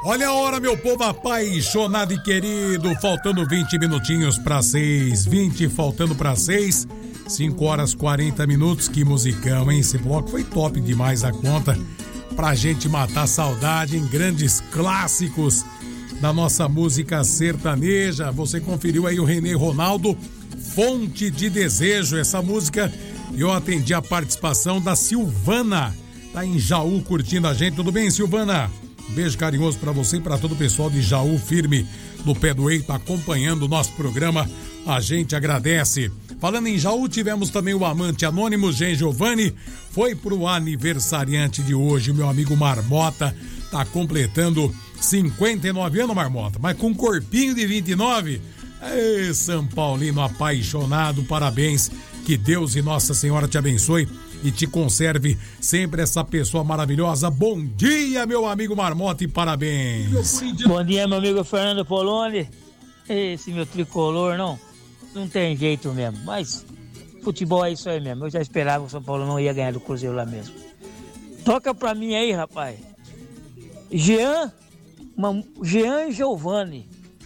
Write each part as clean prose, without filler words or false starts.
Olha a hora, meu povo apaixonado e querido, faltando 20 minutinhos para 6, 20 faltando para 6, 5 horas 40 minutos, que musicão, hein? Esse bloco foi top demais a conta, pra gente matar a saudade em grandes clássicos da nossa música sertaneja. Você conferiu aí o Renê Ronaldo, Fonte de Desejo, essa música, eu atendi a participação da Silvana, tá em Jaú curtindo a gente. Tudo bem, Silvana? Beijo carinhoso pra você e pra todo o pessoal de Jaú, firme no pé do eito, acompanhando o nosso programa. A gente agradece. Falando em Jaú, tivemos também o amante anônimo, Gen Giovanni. Foi pro aniversariante de hoje, meu amigo Marmota. Tá completando 59 anos, Marmota, mas com um corpinho de 29. Ei, São Paulino apaixonado, parabéns. Que Deus e Nossa Senhora te abençoe e te conserve sempre essa pessoa maravilhosa. Bom dia, meu amigo Marmota, e parabéns. Bom dia, meu amigo Fernando Poloni. Esse meu tricolor, não tem jeito mesmo. Mas futebol é isso aí mesmo. Eu já esperava que o São Paulo não ia ganhar do Cruzeiro lá mesmo. Toca pra mim aí, rapaz. Jean e Giovanni.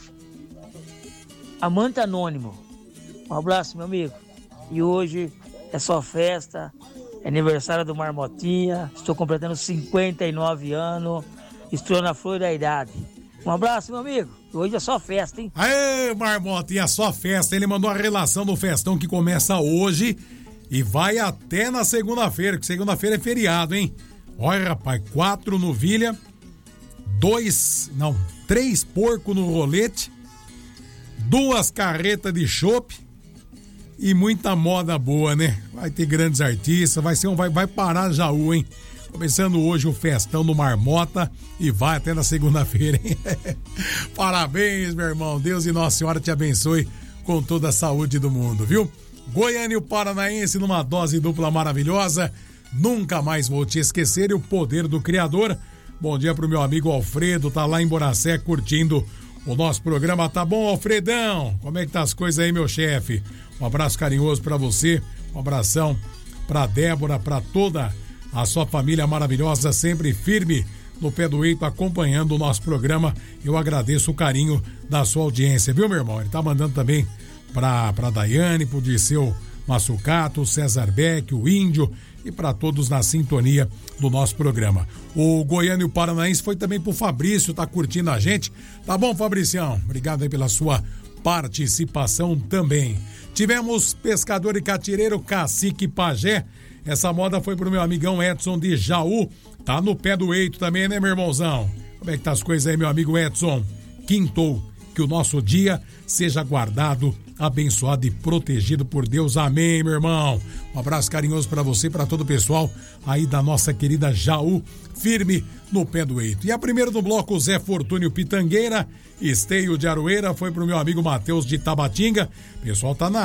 Amante anônimo. Um abraço, meu amigo. E hoje é só festa, é aniversário do Marmotinha, estou completando 59 anos, estou na flor da idade. Um abraço, meu amigo. Hoje é só festa, hein? Aê, Marmotinha, só festa. Ele mandou a relação do festão que começa hoje e vai até na segunda-feira, que segunda-feira é feriado, hein? Olha, rapaz, 4 novilha, 3 porcos no rolete, 2 carretas de chopp. E muita moda boa, né? Vai ter grandes artistas, vai parar Jaú, hein? Começando hoje o festão do Marmota e vai até na segunda-feira, hein? Parabéns, meu irmão. Deus e Nossa Senhora te abençoe com toda a saúde do mundo, viu? Goiânia e o Paranaense numa dose dupla maravilhosa. Nunca mais vou te esquecer, e o poder do Criador. Bom dia pro meu amigo Alfredo, tá lá em Boracé curtindo o nosso programa. Tá bom, Alfredão? Como é que tá as coisas aí, meu chefe? Um abraço carinhoso pra você, um abração pra Débora, pra toda a sua família maravilhosa, sempre firme no pé do eito, acompanhando o nosso programa. Eu agradeço o carinho da sua audiência, viu, meu irmão? Ele tá mandando também pra Daiane, pro Dirceu Massucato, o César Beck, o Índio e pra todos na sintonia do nosso programa. O Goiânia e o Paranaense foi também pro Fabrício, tá curtindo a gente. Tá bom, Fabricião? Obrigado aí pela sua participação também. Tivemos pescador e catireiro, Cacique Pajé. Essa moda foi pro meu amigão Edson de Jaú. Tá no pé do eito também, né, meu irmãozão? Como é que tá as coisas aí, meu amigo Edson? Quintou. Que o nosso dia seja guardado, abençoado e protegido por Deus. Amém, meu irmão. Um abraço carinhoso pra você, pra todo o pessoal aí da nossa querida Jaú, firme no pé do eito. E a primeira do bloco, Zé Fortúnio Pitangueira, Esteio de Aroeira, foi pro meu amigo Matheus de Tabatinga. O pessoal tá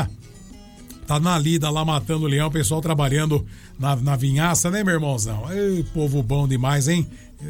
na lida lá matando o leão, o pessoal trabalhando na vinhaça, né, meu irmãozão? Ei, povo bom demais, hein?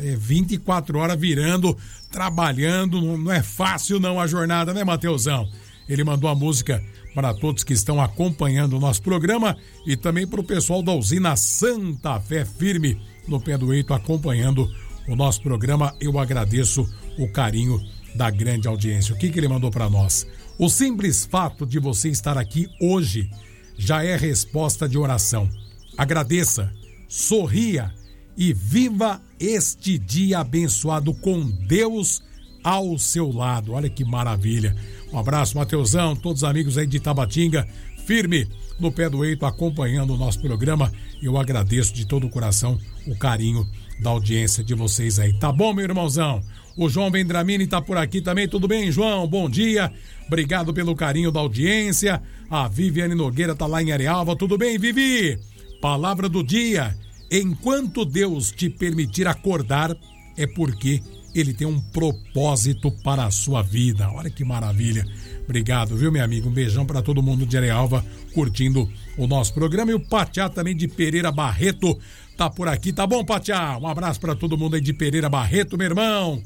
24 horas virando, trabalhando, não é fácil não a jornada, né, Mateusão? Ele mandou a música para todos que estão acompanhando o nosso programa e também para o pessoal da usina Santa Fé, firme no pé do eito, acompanhando o nosso programa. Eu agradeço o carinho da grande audiência. O que ele mandou para nós? O simples fato de você estar aqui hoje já é resposta de oração. Agradeça, sorria e viva este dia abençoado com Deus ao seu lado. Olha que maravilha. Um abraço, Mateusão, todos os amigos aí de Tabatinga, firme no pé do eito, acompanhando o nosso programa. Eu agradeço de todo o coração o carinho da audiência de vocês aí. Tá bom, meu irmãozão? O João Vendramini tá por aqui também. Tudo bem, João? Bom dia. Obrigado pelo carinho da audiência. A Viviane Nogueira tá lá em Arealva. Tudo bem, Vivi? Palavra do dia. Enquanto Deus te permitir acordar, é porque Ele tem um propósito para a sua vida. Olha que maravilha. Obrigado, viu, meu amigo? Um beijão para todo mundo de Arealva curtindo o nosso programa. E o Patiá também de Pereira Barreto tá por aqui. Tá bom, Patiá? Um abraço para todo mundo aí de Pereira Barreto, meu irmão.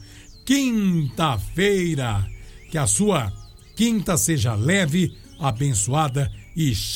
Quinta-feira. Que a sua quinta seja leve, abençoada e